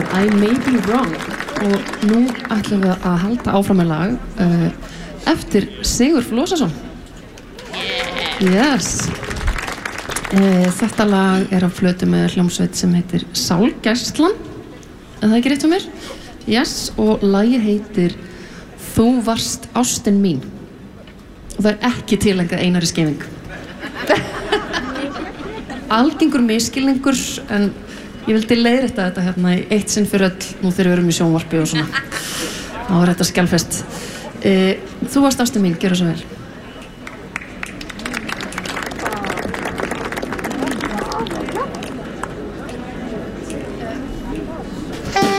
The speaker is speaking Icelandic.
I May Be Wrong og nú ætlum við að halda áfram með lag eftir Sigurð Flosason. Yes. Þetta lag af plötu með hljómsveit sem heitir Sálgæslan. Er það ekki rétt hjá mér? Yes, og lagið heitir Þú varst ástin mín. Og það ekki tilænkað Einari Skeving. Algengur misskilningur, en ég vildi leiðrétta þetta hérna í eitt sinn fyrir öll, nú þegar við erum í sjónvarpi og svona. Þá þetta skjálfest. Þú varst ástin mín, gjörðu svo vel.